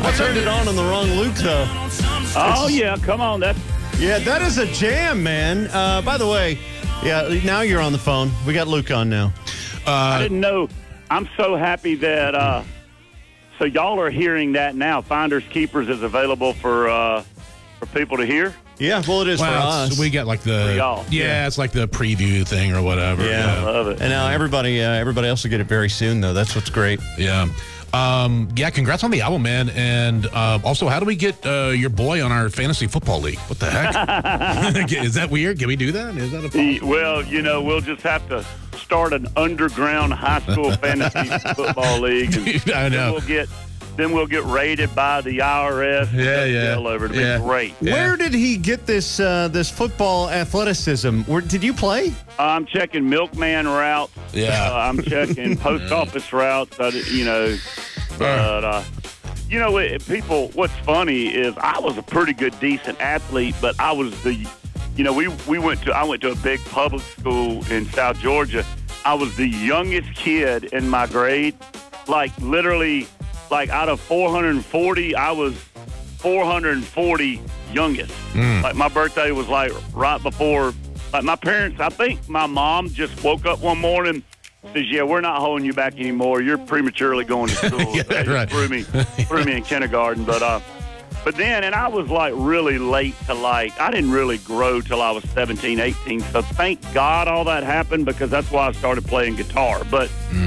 I turned it on the wrong Luke, though. Oh, yeah, come on. That is a jam, man. By the way, now you're on the phone. We got Luke on now. I didn't know. I'm so happy that so y'all are hearing that now. Finders Keepers is available for people to hear. Yeah, well, it is for us. We got like the it's like the preview thing or whatever. Yeah, I love it. And now everybody else will get it very soon, though. That's what's great. Yeah. Congrats on the album, man. And also, how do we get your boy on our fantasy football league? What the heck? Is that weird? Can we do that? Is that a problem? Well, we'll just have to start an underground high school fantasy football league. I know. Then we'll get raided by the IRS. It'll be great. Yeah. Where did he get this football athleticism? Did you play? I'm checking milkman routes. Yeah. I'm checking post office routes. People. What's funny is I was a pretty good, decent athlete, but I was I went to a big public school in South Georgia. I was the youngest kid in my grade, literally. Out of 440, I was 440 youngest. My birthday was right before. My parents, I think my mom just woke up one morning, says, "Yeah, we're not holding you back anymore. You're prematurely going to school." They right. threw me in kindergarten, but then, and I was really late to I didn't really grow till I was 17, 18. So thank God all that happened, because that's why I started playing guitar. But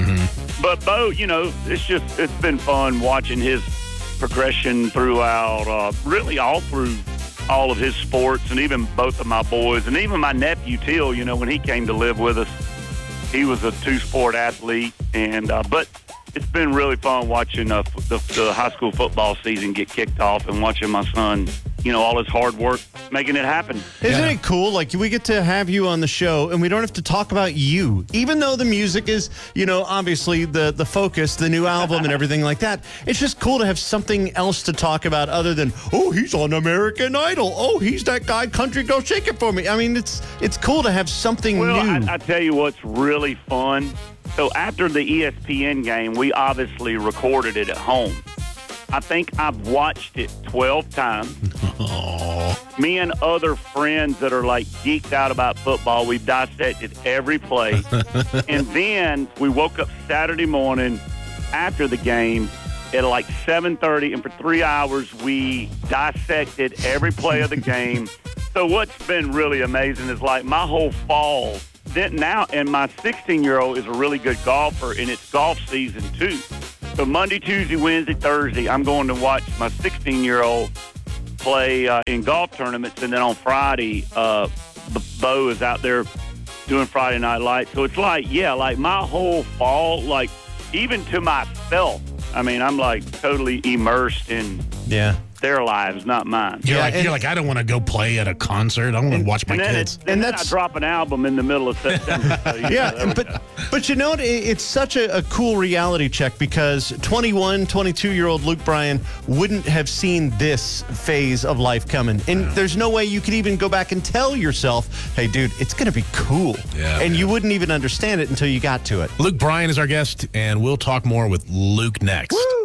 Bo, it's been fun watching his progression throughout, really all through all of his sports, and even both of my boys, and even my nephew Till. When he came to live with us, he was a two-sport athlete, and but it's been really fun watching the high school football season get kicked off and watching my son, all his hard work making it happen. Isn't it cool? We get to have you on the show, and we don't have to talk about you. Even though the music is, obviously the focus, the new album and everything like that. It's just cool to have something else to talk about other than, oh, he's on American Idol. Oh, he's that guy, Country Girl, Shake It For Me. I mean, it's cool to have something new. I tell you what's really fun. So after the ESPN game, we obviously recorded it at home. I think I've watched it 12 times. Aww. Me and other friends that are geeked out about football, we've dissected every play. And then we woke up Saturday morning after the game at 7:30, and for 3 hours we dissected every play of the game. So what's been really amazing is my whole fall. And my 16-year-old is a really good golfer, and it's golf season too. So Monday, Tuesday, Wednesday, Thursday, I'm going to watch my 16-year-old play in golf tournaments, and then on Friday, Bo is out there doing Friday Night Lights. So it's my whole fall, even to myself. I mean, I'm totally immersed in their lives, not mine. You're I don't want to go play at a concert. I want to watch my kids. And then I drop an album in the middle of September. So, but you know what? It's such a cool reality check, because 22-year-old Luke Bryan wouldn't have seen this phase of life coming. And there's no way you could even go back and tell yourself, hey, dude, it's going to be cool. Yeah, and you wouldn't even understand it until you got to it. Luke Bryan is our guest, and we'll talk more with Luke next. Woo!